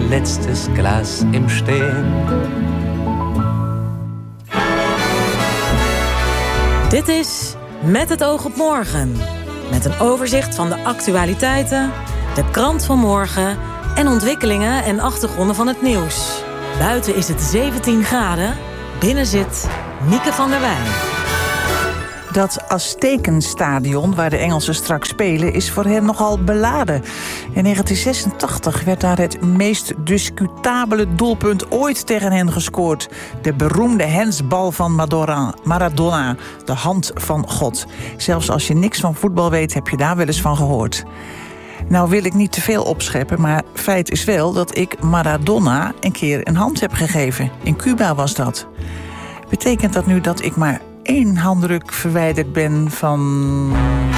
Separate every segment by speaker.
Speaker 1: letztes Glas im Stehen.
Speaker 2: Dit is Met het oog op morgen. Met een overzicht van de actualiteiten, de krant van morgen en ontwikkelingen en achtergronden van het nieuws. Buiten is het 17 graden, binnen zit Mieke van der Wij.
Speaker 3: Dat Aztekenstadion, waar de Engelsen straks spelen, is voor hen nogal beladen. In 1986 werd daar het meest discutabele doelpunt ooit tegen hen gescoord. De beroemde hensbal van Maradona, de hand van God. Zelfs als je niks van voetbal weet, heb je daar wel eens van gehoord. Nou wil ik niet te veel opscheppen, maar feit is wel dat ik Maradona een keer een hand heb gegeven. In Cuba was dat. Betekent dat nu dat ik maar 1 handdruk verwijderd ben van...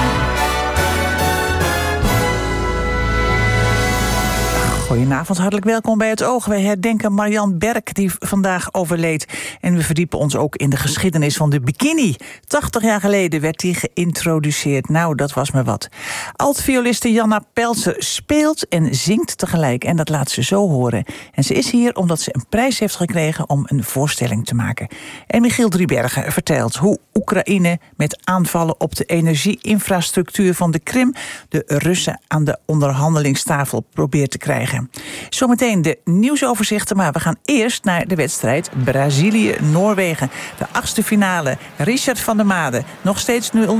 Speaker 3: Goedenavond, hartelijk welkom bij Het Oog. Wij herdenken Marianne Berk, die vandaag overleed. En we verdiepen ons ook in de geschiedenis van de bikini. 80 jaar geleden werd die geïntroduceerd. Nou, dat was maar wat. Alt-violiste Janna Peltzer speelt en zingt tegelijk. En dat laat ze zo horen. En ze is hier omdat ze een prijs heeft gekregen om een voorstelling te maken. En Michiel Driebergen vertelt hoe Oekraïne met aanvallen op de energieinfrastructuur van de Krim de Russen aan de onderhandelingstafel probeert te krijgen. Zometeen de nieuwsoverzichten, maar we gaan eerst naar de wedstrijd Brazilië-Noorwegen. De 8e finale. Richard van der Made, nog steeds 0-0?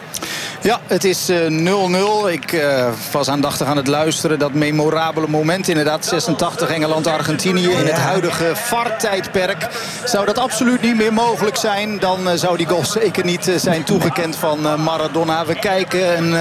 Speaker 4: Ja, het is 0-0. Ik was aandachtig aan het luisteren. Dat memorabele moment inderdaad. 86 Engeland-Argentinië in het huidige VAR-tijdperk. Zou dat absoluut niet meer mogelijk zijn, dan zou die goal zeker niet zijn toegekend van Maradona. We kijken een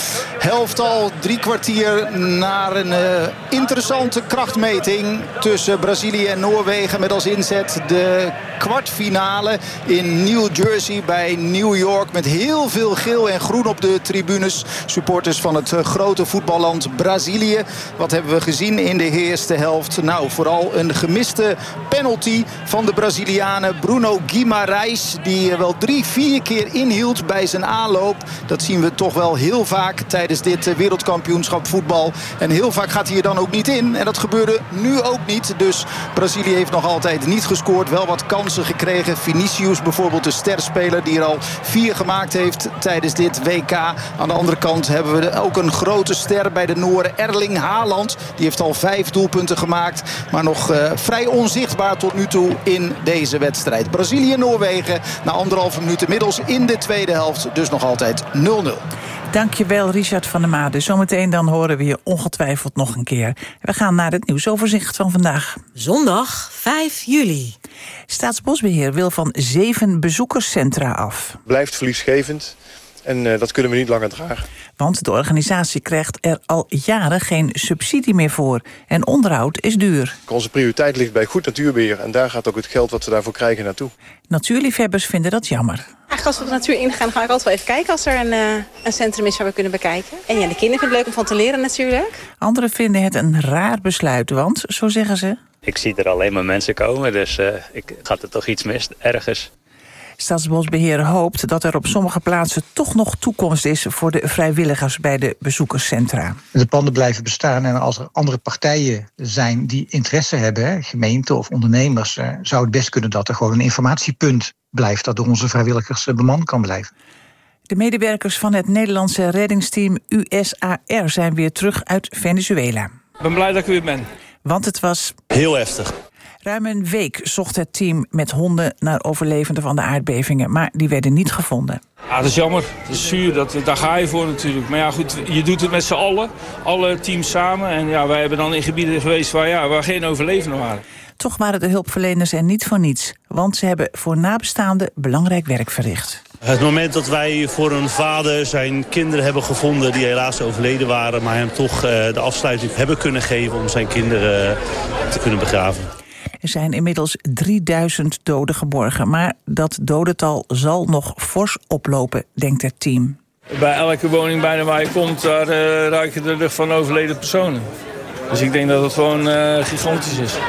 Speaker 4: helftal, 3 kwartier naar een interessante krachtmeting tussen Brazilië en Noorwegen. Met als inzet de kwartfinale in New Jersey bij New York. Met heel veel geel en groen op de tribunes. Supporters van het grote voetballand Brazilië. Wat hebben we gezien in de eerste helft? Nou, vooral een gemiste penalty van de Brazilianen Bruno Guimarães. Die wel 3-4 keer inhield bij zijn aanloop. Dat zien we toch wel heel vaak tijdens dit wereldkampioenschap voetbal. En heel vaak gaat hij er dan ook niet in. En dat gebeurde nu ook niet. Dus Brazilië heeft nog altijd niet gescoord. Wel wat kansen gekregen. Vinicius bijvoorbeeld, de sterspeler die er al 4 gemaakt heeft tijdens dit WK. Aan de andere kant hebben we ook een grote ster bij de Nooren, Erling Haaland. Die heeft al 5 doelpunten gemaakt. Maar nog vrij onzichtbaar tot nu toe in deze wedstrijd. Brazilië-Noorwegen na 1,5 minuut inmiddels in de tweede helft. Dus nog altijd 0-0.
Speaker 3: Dankjewel, Richard van der Made. Zometeen dan horen we je ongetwijfeld nog een keer. We gaan naar het nieuwsoverzicht van vandaag.
Speaker 2: Zondag 5 juli.
Speaker 3: Staatsbosbeheer wil van 7 bezoekerscentra af.
Speaker 5: Blijft verliesgevend en dat kunnen we niet langer dragen.
Speaker 3: Want de organisatie krijgt er al jaren geen subsidie meer voor. En onderhoud is duur.
Speaker 5: Onze prioriteit ligt bij goed natuurbeheer. En daar gaat ook het geld wat we daarvoor krijgen naartoe.
Speaker 3: Natuurliefhebbers vinden dat jammer.
Speaker 6: Eigenlijk als we de natuur ingaan, ga ik altijd wel even kijken als er een centrum is waar we kunnen bekijken. En ja, de kinderen vinden het leuk om van te leren natuurlijk.
Speaker 3: Anderen vinden het een raar besluit, want, zo zeggen ze...
Speaker 7: Ik zie er alleen maar mensen komen, dus gaat er toch iets mis ergens.
Speaker 3: Staatsbosbeheer hoopt dat er op sommige plaatsen toch nog toekomst is voor de vrijwilligers bij de bezoekerscentra.
Speaker 8: De panden blijven bestaan en als er andere partijen zijn die interesse hebben, gemeenten of ondernemers, zou het best kunnen dat er gewoon een informatiepunt blijft dat door onze vrijwilligers bemand kan blijven.
Speaker 3: De medewerkers van het Nederlandse reddingsteam USAR zijn weer terug uit Venezuela.
Speaker 9: Ik ben blij dat ik weer ben.
Speaker 3: Want het was
Speaker 10: heel heftig.
Speaker 3: Ruim een week zocht het team met honden naar overlevenden van de aardbevingen, maar die werden niet gevonden.
Speaker 9: Ja, dat is jammer. Dat is zuur. Daar ga je voor natuurlijk. Maar ja, goed, je doet het met z'n allen. Alle teams samen. En ja, wij hebben dan in gebieden geweest waar geen overlevenden waren.
Speaker 3: Toch waren de hulpverleners er niet voor niets. Want ze hebben voor nabestaanden belangrijk werk verricht.
Speaker 10: Het moment dat wij voor een vader zijn kinderen hebben gevonden die helaas overleden waren, maar hem toch de afsluiting hebben kunnen geven om zijn kinderen te kunnen begraven.
Speaker 3: Er zijn inmiddels 3000 doden geborgen. Maar dat dodental zal nog fors oplopen, denkt het team.
Speaker 9: Bij elke woning bijna waar je komt, daar ruik je de lucht van overleden personen. Dus ik denk dat het gewoon gigantisch is.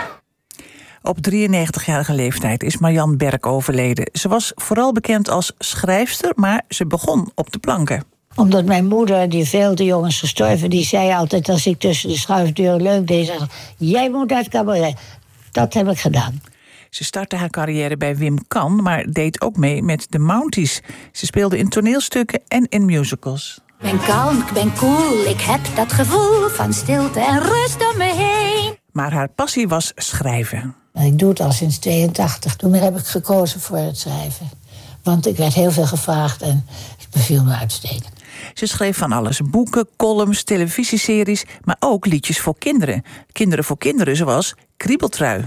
Speaker 3: Op 93-jarige leeftijd is Marianne Berk overleden. Ze was vooral bekend als schrijfster, maar ze begon op de planken.
Speaker 11: Omdat mijn moeder, die veel te jong is gestorven, die zei altijd als ik tussen de schuifdeuren leuk deed, zei: jij moet uit cabaret. Dat heb ik gedaan.
Speaker 3: Ze startte haar carrière bij Wim Kan, maar deed ook mee met de Mounties. Ze speelde in toneelstukken en in musicals.
Speaker 12: Ik ben kalm, ik ben cool, ik heb dat gevoel van stilte en rust om me heen.
Speaker 3: Maar haar passie was schrijven.
Speaker 11: Ik doe het al sinds 82. Toen heb ik gekozen voor het schrijven. Want ik werd heel veel gevraagd en het beviel me uitstekend.
Speaker 3: Ze schreef van alles. Boeken, columns, televisieseries, maar ook liedjes voor kinderen. Kinderen voor kinderen, zoals Kriebeltrui.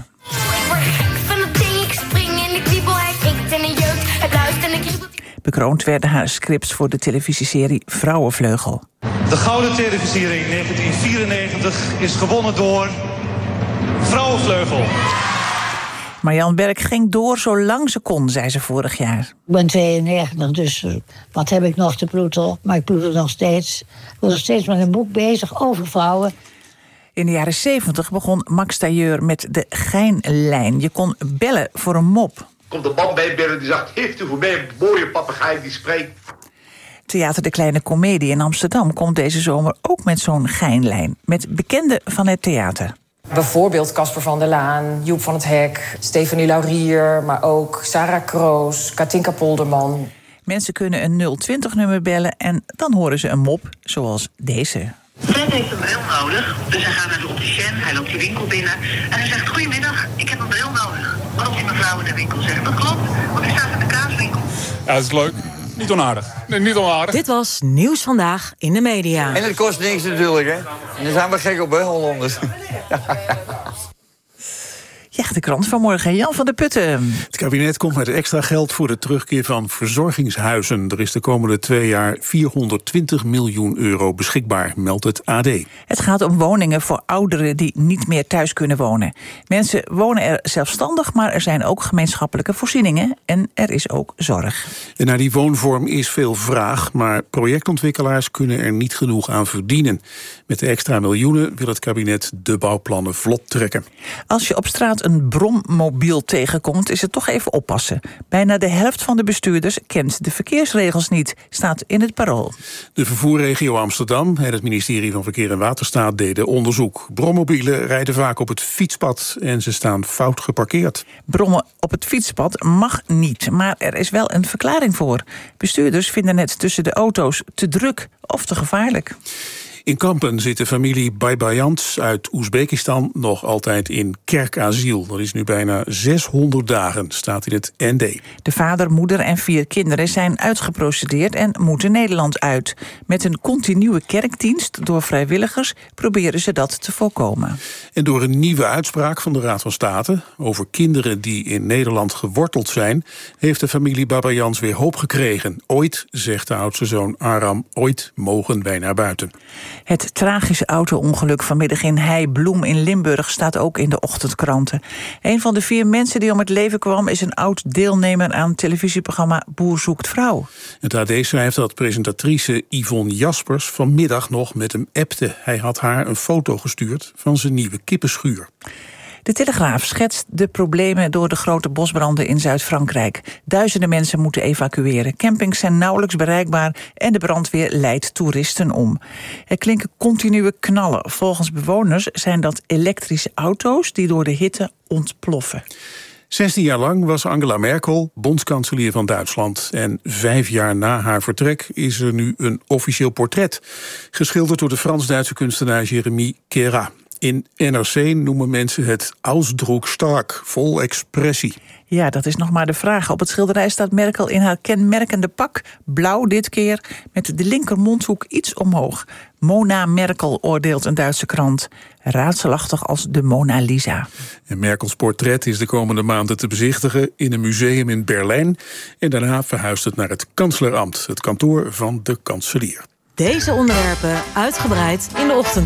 Speaker 3: Bekroond werden haar scripts voor de televisieserie Vrouwenvleugel.
Speaker 13: De Gouden Televisiering 1994 is gewonnen door Vrouwenvleugel.
Speaker 3: Marianne Berk ging door zolang ze kon, zei ze vorig jaar.
Speaker 11: Ik ben 92, dus wat heb ik nog te ploeteren? Maar ik ploeter nog steeds. Ik ben nog steeds met een boek bezig over vrouwen.
Speaker 3: In de jaren 70 begon Max Tailleur met de Geinlijn. Je kon bellen voor een mop.
Speaker 14: Komt de man bij binnen die zegt: heeft u voor mij een mooie papegaai die spreekt?
Speaker 3: Theater De Kleine Comedie in Amsterdam komt deze zomer ook met zo'n Geinlijn. Met bekenden van het theater.
Speaker 15: Bijvoorbeeld Casper van der Laan, Joep van het Hek, Stefanie Laurier, maar ook Sarah Kroos, Katinka Polderman.
Speaker 3: Mensen kunnen een 020-nummer bellen en dan horen ze een mop zoals deze.
Speaker 16: Fred heeft een bril nodig, dus hij gaat naar de opticien, hij loopt die winkel binnen en hij zegt: goedemiddag, ik heb een bril nodig. Waarop die mevrouw in de winkel zegt: dat klopt, want hij staat in de kaaswinkel.
Speaker 17: Ja, dat is leuk. Niet onaardig. Nee, niet onaardig.
Speaker 2: Dit was Nieuws Vandaag in de Media.
Speaker 18: En het kost niks natuurlijk, hè. En daar zijn we gek op, hè, Hollanders.
Speaker 3: Ja, de krant van morgen. Jan van der Putten.
Speaker 19: Het kabinet komt met extra geld voor de terugkeer van verzorgingshuizen. Er is de komende 2 jaar 420 miljoen euro beschikbaar, meldt het AD.
Speaker 3: Het gaat om woningen voor ouderen die niet meer thuis kunnen wonen. Mensen wonen er zelfstandig, maar er zijn ook gemeenschappelijke voorzieningen. En er is ook zorg.
Speaker 19: En naar die woonvorm is veel vraag, maar projectontwikkelaars kunnen er niet genoeg aan verdienen. Met de extra miljoenen wil het kabinet de bouwplannen vlot trekken.
Speaker 3: Als je op straat een brommobiel tegenkomt, is het toch even oppassen. Bijna de helft van de bestuurders kent de verkeersregels niet, staat in het Parool.
Speaker 19: De vervoerregio Amsterdam en het ministerie van Verkeer en Waterstaat deden onderzoek. Brommobielen rijden vaak op het fietspad en ze staan fout geparkeerd.
Speaker 3: Brommen op het fietspad mag niet, maar er is wel een verklaring voor. Bestuurders vinden het tussen de auto's te druk of te gevaarlijk.
Speaker 19: In Kampen zit de familie Baybayans uit Oezbekistan nog altijd in kerkasiel. Dat is nu bijna 600 dagen, staat in het ND.
Speaker 3: De vader, moeder en 4 kinderen zijn uitgeprocedeerd en moeten Nederland uit. Met een continue kerkdienst door vrijwilligers proberen ze dat te voorkomen.
Speaker 19: En door een nieuwe uitspraak van de Raad van State over kinderen die in Nederland geworteld zijn, heeft de familie Baybayans weer hoop gekregen. Ooit, zegt de oudste zoon Aram, ooit mogen wij naar buiten.
Speaker 3: Het tragische auto-ongeluk vanmiddag in Heibloem in Limburg staat ook in de ochtendkranten. Een van de 4 mensen die om het leven kwam is een oud-deelnemer aan het televisieprogramma Boer zoekt vrouw.
Speaker 19: Het AD schrijft dat presentatrice Yvonne Jaspers vanmiddag nog met hem appte. Hij had haar een foto gestuurd van zijn nieuwe kippenschuur.
Speaker 3: De Telegraaf schetst de problemen door de grote bosbranden in Zuid-Frankrijk. Duizenden mensen moeten evacueren. Campings zijn nauwelijks bereikbaar en de brandweer leidt toeristen om. Er klinken continue knallen. Volgens bewoners zijn dat elektrische auto's die door de hitte ontploffen.
Speaker 19: 16 jaar lang was Angela Merkel bondskanselier van Duitsland. En 5 jaar na haar vertrek is er nu een officieel portret. Geschilderd door de Frans-Duitse kunstenaar Jérémy Kera. In NRC noemen mensen het ausdrucksstark, vol expressie.
Speaker 3: Ja, dat is nog maar de vraag. Op het schilderij staat Merkel in haar kenmerkende pak, blauw dit keer, met de linkermondhoek iets omhoog. Mona Merkel, oordeelt een Duitse krant. Raadselachtig als de Mona Lisa.
Speaker 19: En Merkels portret is de komende maanden te bezichtigen in een museum in Berlijn. En daarna verhuist het naar het kanslerambt, het kantoor van de kanselier.
Speaker 2: Deze onderwerpen uitgebreid in de ochtend.